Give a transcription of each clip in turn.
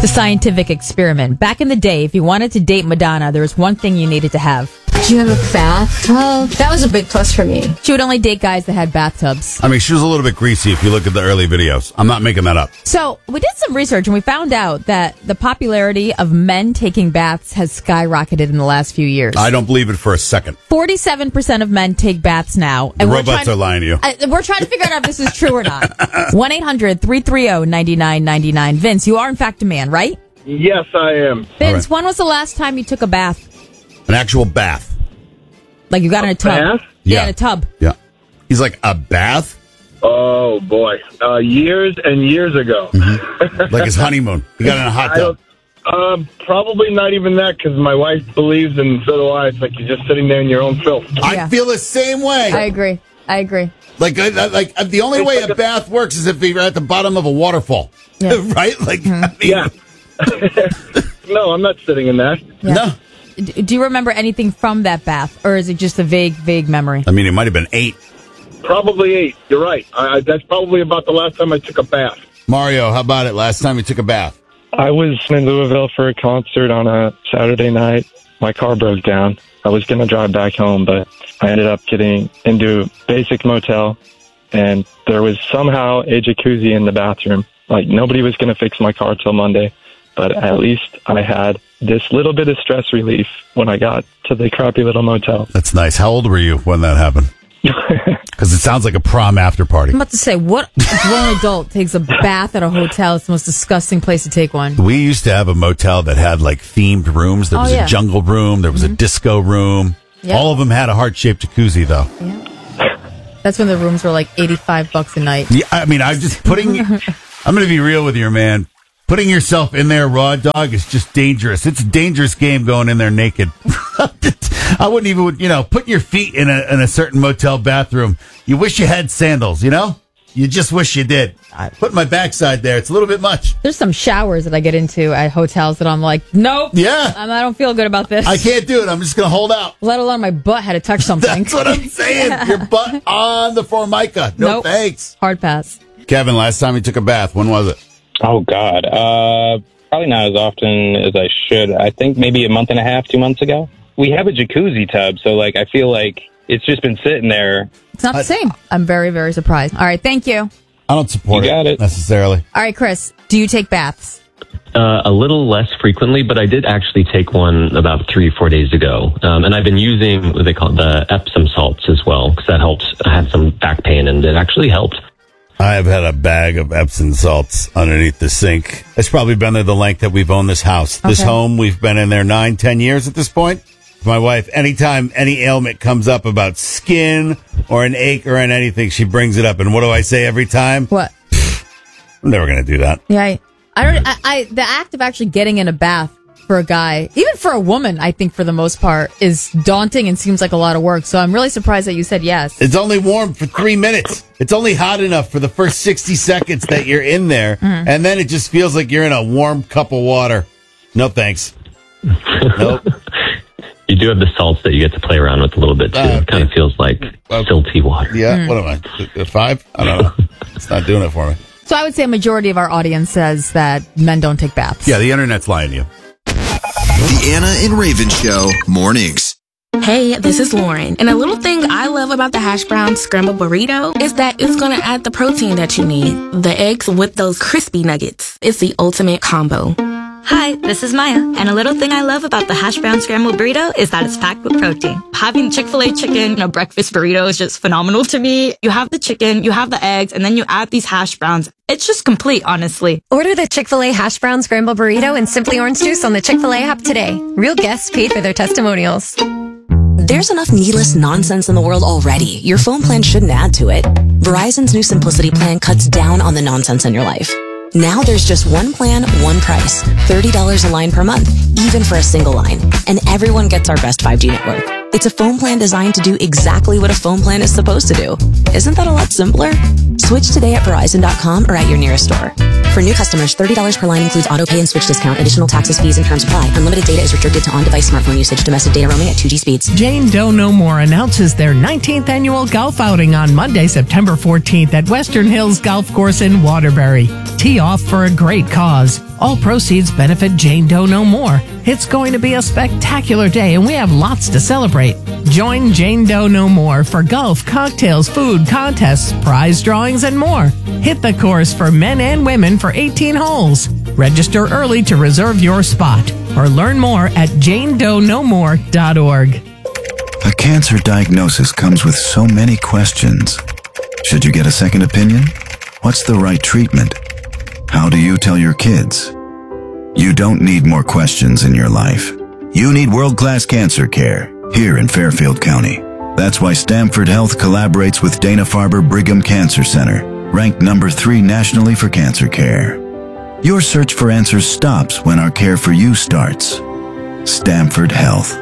The scientific experiment. Back in the day, if you wanted to date Madonna, there was one thing you needed to have. Do you have a bathtub? That was a big plus for me. She would only date guys that had bathtubs. I mean, she was a little bit greasy if you look at the early videos. I'm not making that up. So we did some research and we found out that the popularity of men taking baths has skyrocketed in the last few years. I don't believe it for a second. 47% of men take baths now. The robots are lying to you. We're trying to figure out if this is true or not. 1-800-330-9999. Vince, you are in fact a man, right? Yes, I am. Vince, when was the last time you took a bath? An actual bath. Like you got in a tub? Bath? Yeah, in a tub. Yeah. He's like, a bath? Oh, boy. Years and years ago. Mm-hmm. Like his honeymoon. He got in a hot tub. Probably not even that, because my wife believes, and so do I. It's like you're just sitting there in your own filth. I feel the same way. I agree. Like the only way a bath works is if you're at the bottom of a waterfall. Yeah. Right? Like, I mean, Yeah. No, I'm not sitting in that. Yeah. No. Do you remember anything from that bath, or is it just a vague memory? I mean, it might have been 8. Probably 8. You're right. That's probably about the last time I took a bath. Mario, how about it? Last time you took a bath? I was in Louisville for a concert on a Saturday night. My car broke down. I was going to drive back home, but I ended up getting into a basic motel, and there was somehow a jacuzzi in the bathroom. Like, nobody was going to fix my car till Monday, but at least I had this little bit of stress relief when I got to the crappy little motel. That's nice. How old were you when that happened? Because it sounds like a prom after party. I'm about to say, what grown adult takes a bath at a hotel? It's the most disgusting place to take one. We used to have a motel that had like themed rooms. There was a jungle room. There was a disco room. Yep. All of them had a heart-shaped jacuzzi, though. Yeah. That's when the rooms were like $85 a night. Yeah, I mean, I'm going to be real with you, man. Putting yourself in there raw dog is just dangerous. It's a dangerous game going in there naked. I wouldn't even, put your feet in a certain motel bathroom. You wish you had sandals, You just wish you did. I put my backside there. It's a little bit much. There's some showers that I get into at hotels that I'm like, nope. Yeah. I don't feel good about this. I can't do it. I'm just going to hold out. Let alone my butt had to touch something. That's what I'm saying. Your butt on the Formica. No, nope. Thanks. Hard pass. Kevin, last time you took a bath, when was it? Oh, God. Probably not as often as I should. I think maybe a month and a half, 2 months ago. We have a jacuzzi tub, so I feel like it's just been sitting there. It's not the same. I'm very, very surprised. All right, thank you. I don't support it necessarily. All right, Chris, do you take baths? A little less frequently, but I did actually take one about 3-4 days ago. And I've been using what they call the Epsom salts as well, because that helps. I had some back pain, and it actually helped. I have had a bag of Epsom salts underneath the sink. It's probably been there the length that we've owned this house. Okay. This home, we've been in there 9-10 years at this point. My wife, anytime any ailment comes up about skin or an ache or anything, she brings it up. And what do I say every time? What? I'm never going to do that. Yeah, the act of actually getting in a bath for a guy, even for a woman, I think for the most part, is daunting and seems like a lot of work. So I'm really surprised that you said yes. It's only warm for 3 minutes. It's only hot enough for the first 60 seconds that you're in there. Mm-hmm. And then it just feels like you're in a warm cup of water. No thanks. Nope. You do have the salts that you get to play around with a little bit, too. It kind of feels like silty water. Yeah, What am I, 5? I don't know. It's not doing it for me. So I would say a majority of our audience says that men don't take baths. Yeah, the internet's lying to you. The Anna and Raven Show, mornings. Hey, this is Lauren. And a little thing I love about the hash brown scrambled burrito is that it's going to add the protein that you need. The eggs with those crispy nuggets. It's the ultimate combo. Hi, this is Maya, and a little thing I love about the hash brown scrambled burrito is that it's packed with protein. Having Chick-fil-A chicken, breakfast burrito is just phenomenal to me. You have the chicken, you have the eggs, and then you add these hash browns. It's just complete, honestly. Order the Chick-fil-A hash brown scrambled burrito and Simply Orange Juice on the Chick-fil-A app today. Real guests paid for their testimonials. There's enough needless nonsense in the world already. Your phone plan shouldn't add to it. Verizon's new Simplicity plan cuts down on the nonsense in your life. Now there's just one plan, one price. $30 a line per month, even for a single line. And everyone gets our best 5G network. It's a phone plan designed to do exactly what a phone plan is supposed to do. Isn't that a lot simpler? Switch today at Verizon.com or at your nearest store. For new customers, $30 per line includes auto pay and switch discount. Additional taxes, fees, and terms apply. Unlimited data is restricted to on-device smartphone usage. Domestic data roaming at 2G speeds. Jane Doe No More announces their 19th annual golf outing on Monday, September 14th at Western Hills Golf Course in Waterbury. Tee off for a great cause. All proceeds benefit Jane Doe No More. It's going to be a spectacular day, and we have lots to celebrate. Join Jane Doe No More for golf, cocktails, food, contests, prize drawings, and more. Hit the course for men and women for 18 holes. Register early to reserve your spot, or learn more at janedoenomore.org. A cancer diagnosis comes with so many questions. Should you get a second opinion? What's the right treatment? How do you tell your kids? You don't need more questions in your life. You need world-class cancer care here in Fairfield County. That's why Stamford Health collaborates with Dana-Farber Brigham Cancer Center, ranked number 3 nationally for cancer care. Your search for answers stops when our care for you starts. Stamford Health.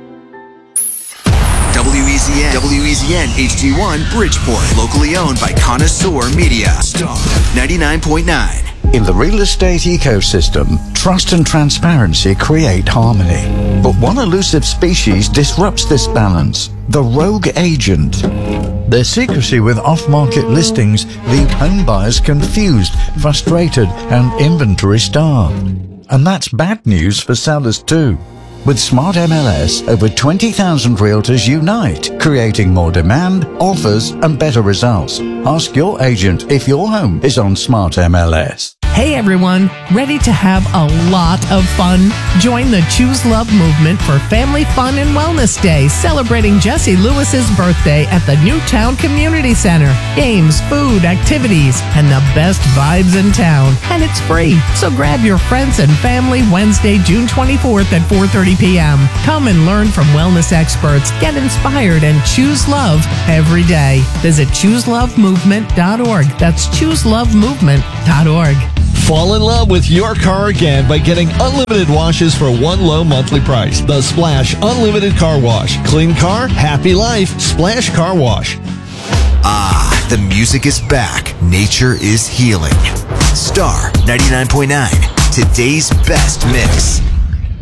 WEZN HD1 Bridgeport, locally owned by Connoisseur Media. Star 99.9. In the real estate ecosystem, trust and transparency create harmony. But one elusive species disrupts this balance: the rogue agent. Their secrecy with off-market listings leave home buyers confused, frustrated, and inventory-starved. And that's bad news for sellers too. With Smart MLS, over 20,000 realtors unite, creating more demand, offers, and better results. Ask your agent if your home is on Smart MLS. Hey everyone, ready to have a lot of fun? Join the Choose Love movement for Family Fun and Wellness Day, celebrating Jesse Lewis's birthday at the Newtown Community Center. Games, food, activities, and the best vibes in town. And it's free, so grab your friends and family Wednesday, June 24th at 4:30 p.m. Come and learn from wellness experts, get inspired, and choose love every day. Visit ChooseLoveMovement.org. That's ChooseLoveMovement.org. Fall in love with your car again by getting unlimited washes for one low monthly price. The Splash Unlimited Car Wash. Clean car, happy life. Splash Car Wash. Ah, the music is back. Nature is healing. Star 99.9. Today's best mix.